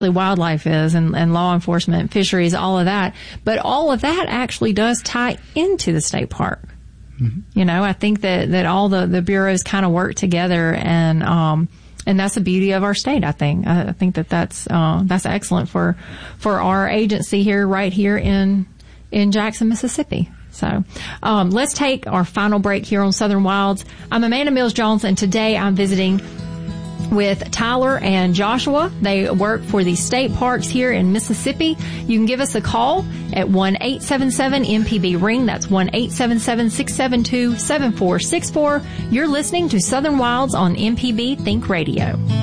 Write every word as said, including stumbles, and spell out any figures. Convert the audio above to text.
wildlife is and, and law enforcement, fisheries, all of that. But all of that actually does tie into the state park. Mm-hmm. You know, I think that, that all the, the bureaus kind of work together, and, um, and that's the beauty of our state, I think. I, I think that that's, uh, that's excellent for, for our agency here, right here in, in Jackson, Mississippi. So, um, let's take our final break here on Southern Wilds. I'm Amanda Mills Jones, and today I'm visiting with Tyler and Joshua. They work for the state parks here in Mississippi. You can give us a call at one eight seven seven M P B ring. That's one eight seven seven, six seven two, seven four six four. You're listening to Southern Wilds on M P B Think Radio.